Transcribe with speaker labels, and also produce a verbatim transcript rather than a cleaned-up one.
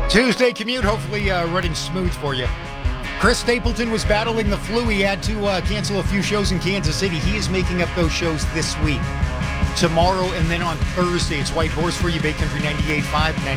Speaker 1: Tuesday commute, hopefully uh, running smooth for you. Chris Stapleton was battling the flu. He had to uh, cancel a few shows in Kansas City. He is making up those shows this week. Tomorrow and then on Thursday, it's White Horse for you, Bay Country ninety-eight point five, ninety